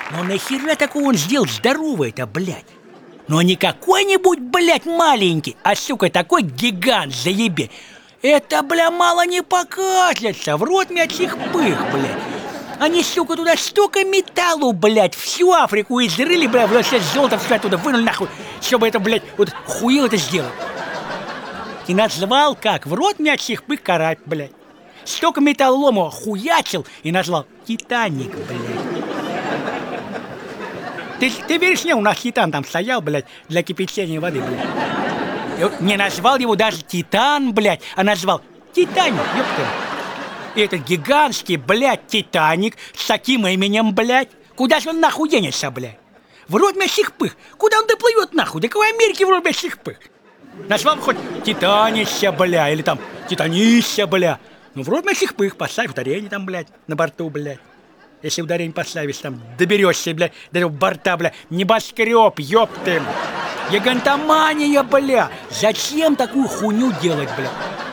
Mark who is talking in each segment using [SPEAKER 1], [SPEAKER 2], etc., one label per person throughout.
[SPEAKER 1] Но нахера такого он сделал здоровый-то, блядь? Но не какой-нибудь, блядь, маленький, а, сука, такой гигант, заебе. Это, бля, мало не покажется. В рот мячих пых, блядь. Они, сука, туда столько металлу, блядь, всю Африку изрыли, блядь, вот сейчас золото все оттуда вынули нахуй, чтобы это, блядь, вот хуил это сделать. И назвал как? В рот мячих пых карать, блядь. Столько металлолома хуячил и назвал Титаник, блядь. Ты веришь мне, у нас Титан там стоял, блядь, для кипячения воды, блядь. Не назвал его даже Титан, блядь, а назвал Титаник, ёпта. И этот гигантский, блядь, Титаник с таким именем, блядь. Куда же он нахуй денется, блядь? В рот мясих пых. Куда он доплывет нахуй? Да какой Америки в рот мясих пых? Назвал бы хоть Титанище, бля, или там Титанище, бля. Ну в рот мясих пых поставь ударение там, блядь, на борту, блядь. Если ударение поставишь, там доберешься, блядь, до этого борта, бля. Небоскреб, ёпты. Гигантомания, бля. Зачем такую хуйню делать, бля?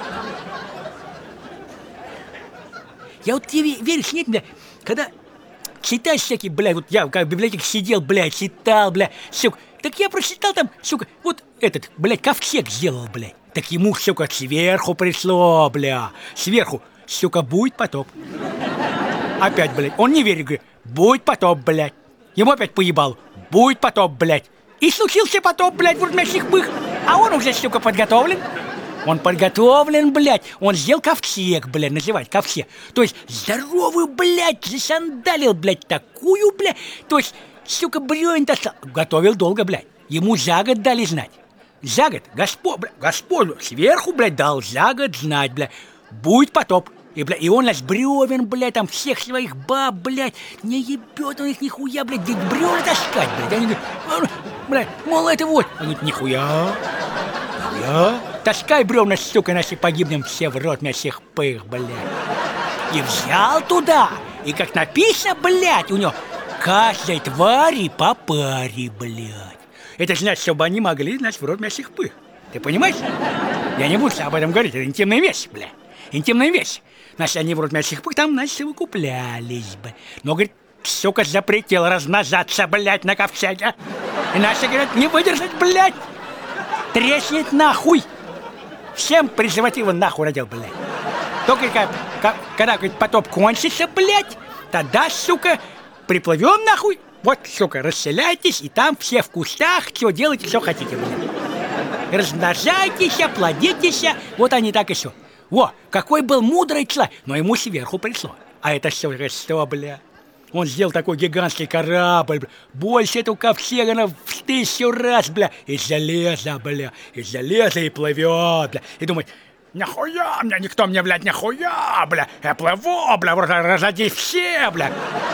[SPEAKER 1] Я вот тебе веришь, нет, бля, когда читаешь всякие, бля, вот я как в библиотеке сидел, бля, читал, бля, сука, так я прочитал там, сука, вот этот, блядь, ковчег сделал, блядь. Так ему, сука, сверху пришло, бля, сверху, сука, будет потоп. Опять, блядь, он не верит, говорит, будет потоп, блядь. Ему опять поебал, будет потоп, блядь. И случился потоп, блядь, в мясных пых, а он уже, сука, подготовлен. Он подготовлен, блядь. Он сделал ковчег, блядь, называть ковчег. То есть здоровую, блядь, засандалил, блядь, такую, блядь. То есть, сука, бревен достал. Готовил долго, блядь. Ему за год дали знать. За год, Господь сверху, блядь, дал за год знать, блядь. Будет потоп. И, блядь, и он нас бревен, блядь, там всех своих баб, блядь, не ебет он их нихуя, блядь, где бревна таскать, блядь. Они говорят, блядь, мол, это вот. Он говорит, нихуя. Таскай бревна, сука, иначе погибнем все в рот мясных пых, блядь. И взял туда, и как написано, блядь, у него каждой твари по паре, блядь. Это значит, чтобы они могли, значит, в рот мясных пых. Ты понимаешь? Я не буду об этом говорить, это интимная вещь, блядь. Интимная вещь. Значит, они в рот мясных пых там, значит, выкуплялись бы. Но, говорит, сука, запретил размножаться, блядь, на ковчеге. Иначе, говорят, не выдержать, блядь. Треснет нахуй. Всем презервативы нахуй родил, блядь. Только когда, говорит, потоп кончится, блядь, тогда, сука, приплывем нахуй. Вот, сука, расселяйтесь, и там все в кустах, что делайте, что хотите, блядь. Размножайтесь, плодитесь, вот они так и все. Во, какой был мудрый человек, но ему сверху пришло. А это что, бля? Он сделал такой гигантский корабль, бля. Больше этого ковчега в 1000 раз, бля. Из железа, бля. Из железа и плывет, бля. И думает, нахуя мне, никто мне, блядь, нахуя, бля. Я плыву, бля, разоди все, бля.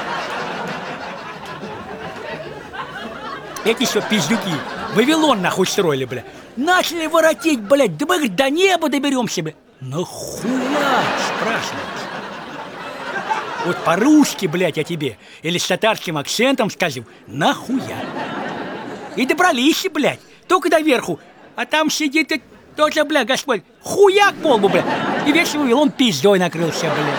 [SPEAKER 1] Эти еще пиздюки Вавилон нахуй строили, бля. Начали воротить, блядь, да мы, говорит, до неба доберемся, бля. Нахуя, спрашивается. Вот по-русски, блядь, я тебе, или с татарским акцентом скажу, нахуя. И добрались, блядь, только до верху, а там сидит и тоже, бля, Господь, хуяк полбу, бля. И весь Вавилон пиздой накрылся, бля.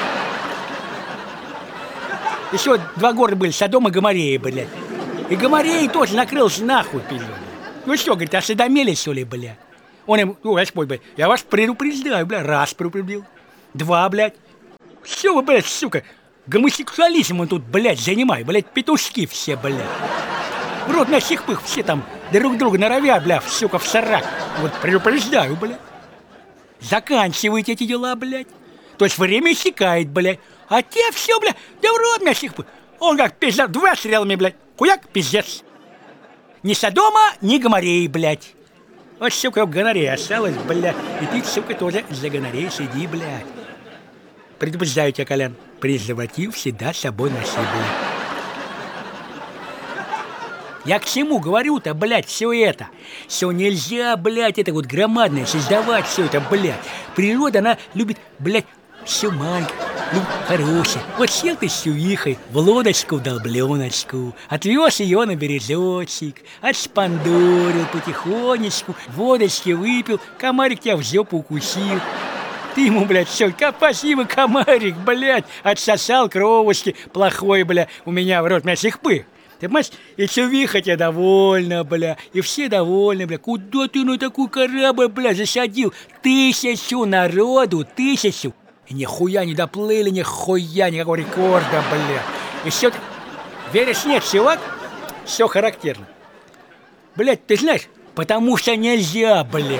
[SPEAKER 1] Еще 2 города были, Содом и Гоморея, блядь. И Гоморея тоже накрылся нахуй, пиздой. Ну что, говорит, осведомились, что ли, бля? Он им, Господь, блядь, я вас предупреждаю, бля, раз предупредил, 2, блядь. Все вы, блядь, сука, гомосексуализмом тут, блядь, занимай, блядь, петушки все, блядь. В рот мясных пых все там друг друга норовят, блядь, сука, в сарак. Вот предупреждаю, блядь. Заканчивайте эти дела, блядь. То есть время иссякает, блядь. А те все, блядь, да в рот мясных пых. Он как пиздец, 2 стрелами, блядь. Хуяк, пиздец. Ни Содома, ни Гомореи, блядь. Вот, сука, гонорея осталась, блядь. И ты, сука, тоже за гонореей сиди, блядь. Предупреждаю тебя, Колян, презерватив всегда с собой носи, блядь. Я к чему говорю-то, блядь, все это? Все нельзя, блядь, это вот громадное создавать все это, блядь. Природа, она любит, блядь, все маленькое, любит хорошее. Вот сел ты с чувихой в лодочку, в долбленочку, отвез ее на березочек, отшпандорил потихонечку, водочки выпил, комарик тебя в жопу укусил. Ты ему, блядь, все, спасибо, комарик, блядь, отсосал кровушки плохой, блядь, у меня в рот мясных пых. Ты понимаешь, и чувиха тебе довольна, бля, и все довольны, бля. Куда ты на такой корабль, бля, засадил? 1000 народу, 1000. И нихуя не доплыли, нихуя, никакого рекорда, бля. И все, веришь, нет, чувак? Все характерно. Блядь, ты знаешь, потому что нельзя, блядь.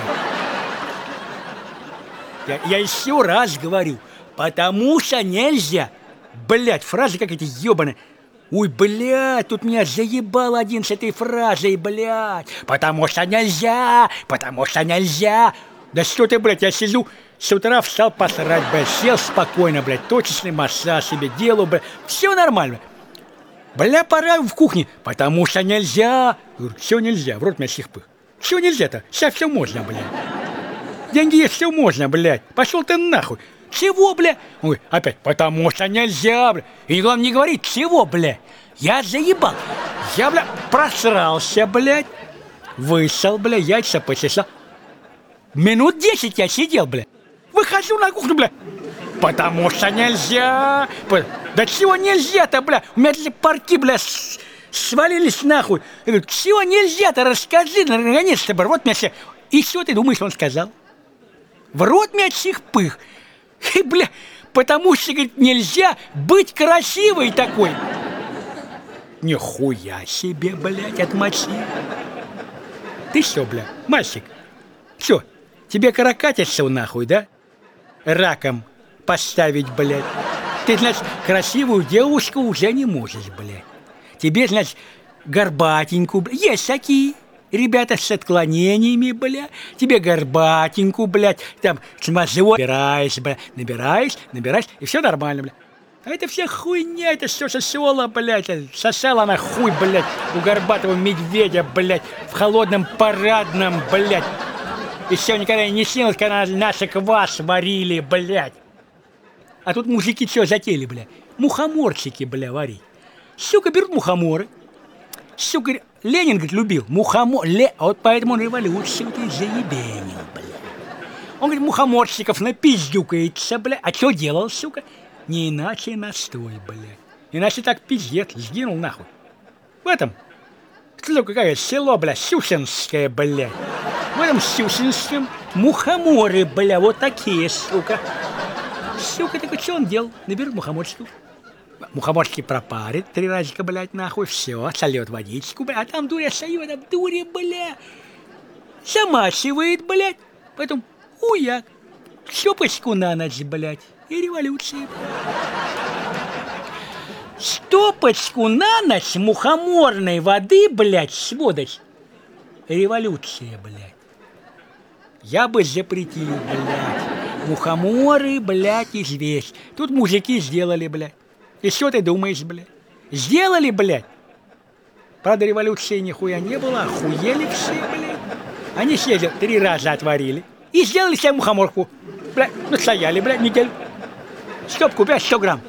[SPEAKER 1] Я еще раз говорю, потому что нельзя. Блядь, фразы как эти ебаные. Ой, блядь, тут меня заебал один с этой фразой, блядь. Потому что нельзя, потому что нельзя. Да что ты, блядь, я сижу, с утра встал посрать, блядь, сел спокойно, блядь, точечный массаж себе делаю, блядь, все нормально. Бля, пора в кухне, потому что нельзя. Говорю, все нельзя, в рот меня всех пых. Все нельзя-то, сейчас все можно, блядь. Деньги есть, все можно, блядь. Пошел ты нахуй. Чего, бля? Он говорит, опять, потому что нельзя, бля. И главное не говорить, чего, бля. Я заебал. Я, бля, просрался, блядь. Вышел, бля, яйца почесал. Минут 10 я сидел, бля. Выхожу на кухню, бля. Потому что нельзя. Да чего нельзя-то, бля? У меня эти парки, бля, свалились нахуй. Я говорю, чего нельзя-то? Расскажи, наконец-то, бля. Вот меня все... И что ты думаешь, он сказал? В рот меня всех пых. И, бля, потому что, говорит, нельзя быть красивой такой. Нихуя себе, блядь, отмочи. Ты что, бля, мальчик? Что, тебе каракатишься нахуй, да? Раком поставить, блядь. Ты, значит, красивую девушку уже не можешь, блядь. Тебе, значит, горбатенькую, блядь. Есть такие ребята с отклонениями, бля. Тебе горбатенькую, блядь, там, смазывай, набираешь, и все нормально, бля. А это вся хуйня, это все сосала, блядь. Сосала она хуй, блядь, у горбатого медведя, блядь, в холодном парадном, блядь. Еще никогда не снилось, когда наши квас варили, блядь. А тут мужики что затели, бля? Мухоморчики, бля, варить. Сука, берут мухоморы. Сука, Ленин, говорит, любил мухомор. Вот поэтому он революцию ты заебенил, бля. Он, говорит, мухоморчиков напиздюкается, бля. А что делал, сука? Не иначе настой, бля. Иначе так пиздец, сгинул нахуй. В этом, сука, какое село, бля, Сюсинское, бля. В этом Сюсинском мухоморы, бля, вот такие, сука. Сука, так что он делал? Наберут мухоморчиков. Мухоморчики пропарит 3 разика, блядь, нахуй, все, сольет водичку, блядь, а там дуря сольет, а дуря, бля, замачивает, блядь, потом хуяк, стопочку на ночь, блядь, и революция. Стопочку на ночь мухоморной воды, блядь, сводочь, революция, блядь. Я бы запретил, блядь, мухоморы, блядь, известь. Тут мужики сделали, блядь. И что ты думаешь, блядь? Сделали, блядь? Правда, революции нихуя не было, охуели все, блядь. Они съездили, 3 раза отварили и сделали себе мухоморку. Блядь, настояли, блядь, неделю. Стопку, блядь, 100 грамм.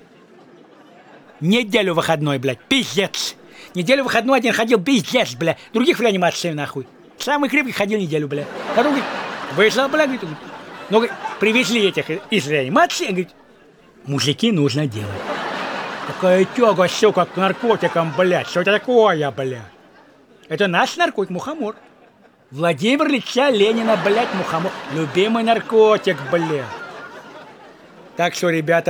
[SPEAKER 1] Неделю выходной, блядь, пиздец. Неделю выходной один ходил, пиздец, блядь. Других в реанимации, нахуй. Самый крепкий ходил неделю, блядь. Потом, говорит, вышел, блядь, говорит, ну, говорит, привезли этих из реанимации, говорит, мужики нужно делать. Такая тяга, сука, к наркотикам, блядь. Что это такое, блядь? Это наш наркотик, мухомор. Владимир Ильича Ленина, блядь, мухомор. Любимый наркотик, блядь. Так что, ребята,